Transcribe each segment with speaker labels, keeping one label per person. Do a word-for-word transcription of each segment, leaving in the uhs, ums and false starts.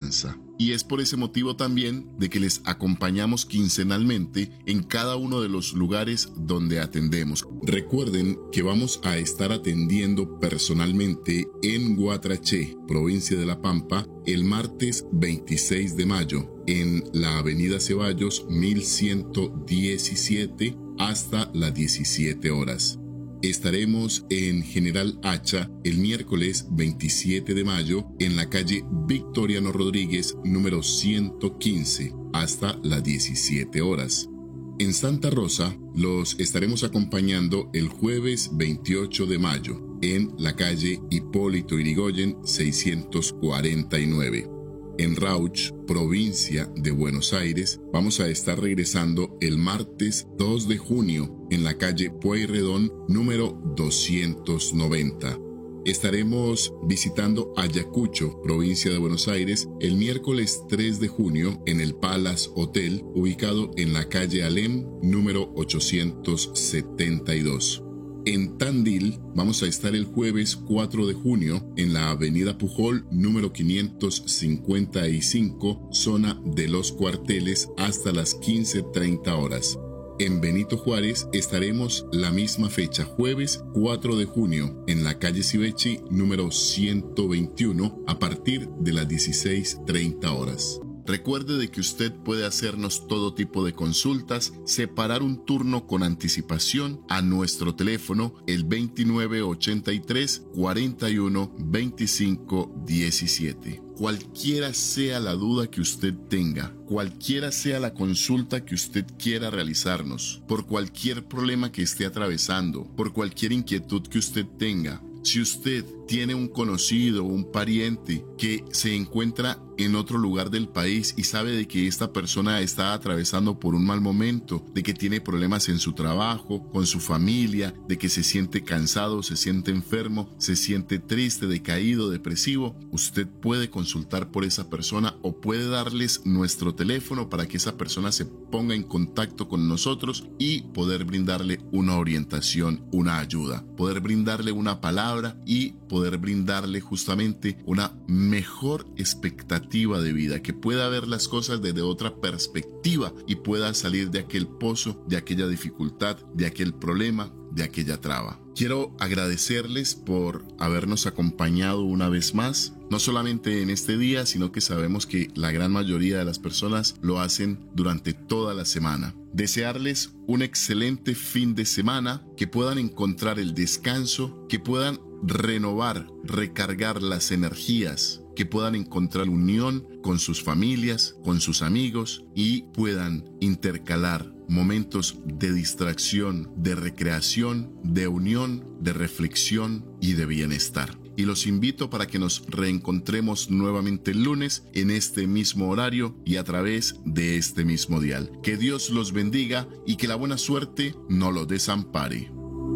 Speaker 1: confianza. Y es por ese motivo también de que les acompañamos quincenalmente en cada uno de los lugares donde atendemos. Recuerden que vamos a estar atendiendo personalmente en Guatraché, provincia de La Pampa, el martes veintiséis de mayo, en la avenida Ceballos mil ciento diecisiete hasta las diecisiete horas. Estaremos en General Hacha el miércoles veintisiete de mayo en la calle Victoriano Rodríguez número ciento quince hasta las diecisiete horas. En Santa Rosa los estaremos acompañando el jueves veintiocho de mayo en la calle Hipólito Yrigoyen seiscientos cuarenta y nueve. En Rauch, provincia de Buenos Aires, vamos a estar regresando el martes dos de junio en la calle Pueyrredón número doscientos noventa. Estaremos visitando Ayacucho, provincia de Buenos Aires, el miércoles tres de junio en el Palace Hotel, ubicado en la calle Alem número ochocientos setenta y dos. En Tandil vamos a estar el jueves cuatro de junio en la avenida Pujol número quinientos cincuenta y cinco, zona de los cuarteles, hasta las quince treinta horas. En Benito Juárez estaremos la misma fecha, jueves cuatro de junio, en la calle Civechi número ciento veintiuno, a partir de las dieciséis treinta horas. Recuerde de que usted puede hacernos todo tipo de consultas, separar un turno con anticipación a nuestro teléfono, el veintinueve ochenta y tres, cuarenta y uno, veinticinco diecisiete. Cualquiera sea la duda que usted tenga, cualquiera sea la consulta que usted quiera realizarnos, por cualquier problema que esté atravesando, por cualquier inquietud que usted tenga, si usted tiene un conocido o un pariente que se encuentra en otro lugar del país y sabe de que esta persona está atravesando por un mal momento, de que tiene problemas en su trabajo, con su familia, de que se siente cansado, se siente enfermo, se siente triste, decaído, depresivo, usted puede consultar por esa persona o puede darles nuestro teléfono para que esa persona se ponga en contacto con nosotros y poder brindarle una orientación, una ayuda, poder brindarle una palabra y poder brindarle justamente una mejor expectativa de vida, que pueda ver las cosas desde otra perspectiva y pueda salir de aquel pozo, de aquella dificultad, de aquel problema, de aquella traba. Quiero agradecerles por habernos acompañado una vez más, no solamente en este día, sino que sabemos que la gran mayoría de las personas lo hacen durante toda la semana. Desearles un excelente fin de semana, que puedan encontrar el descanso, que puedan renovar, recargar las energías, que puedan encontrar unión con sus familias, con sus amigos y puedan intercalar momentos de distracción, de recreación, de unión, de reflexión y de bienestar. Y los invito para que nos reencontremos nuevamente el lunes en este mismo horario y a través de este mismo dial. Que Dios los bendiga y que la buena suerte no los desampare.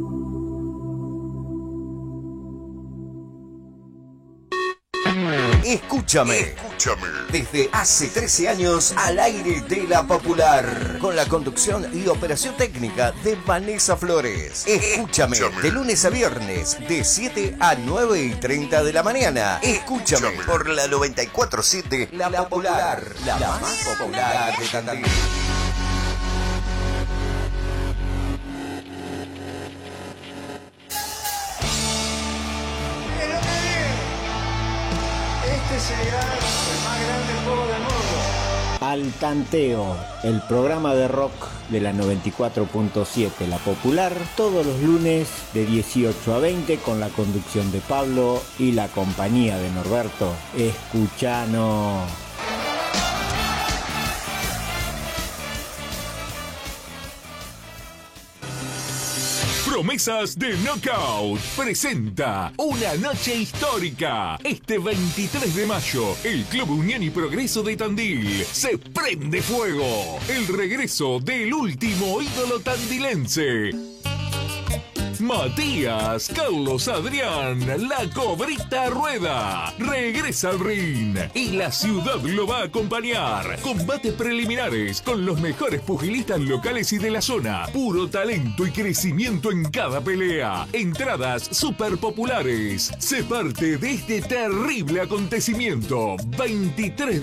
Speaker 2: Escúchame. Escúchame. Desde hace trece años al aire de La Popular. Con la conducción y operación técnica de Vanessa Flores. Escúchame. Escúchame. De lunes a viernes, de siete a nueve y treinta de la mañana. Escúchame. Escúchame. Por la noventa y cuatro punto siete. La, la Popular. La, la más popular de Tandil.
Speaker 3: Será el más grande juego del mundo.
Speaker 4: Al Tanteo, el programa de rock de la noventa y cuatro punto siete, La Popular, todos los lunes de dieciocho a veinte con la conducción de Pablo y la compañía de Norberto. Escuchanos.
Speaker 5: Promesas de Knockout presenta una noche histórica. Este veintitrés de mayo, el Club Unión y Progreso de Tandil se prende fuego. El regreso del último ídolo tandilense. Matías, Carlos Adrián, la Cobrita Rueda, regresa al ring y la ciudad lo va a acompañar. Combates preliminares con los mejores pugilistas locales y de la zona. Puro talento y crecimiento en cada pelea. Entradas super populares. Sé parte de este terrible acontecimiento. veintitrés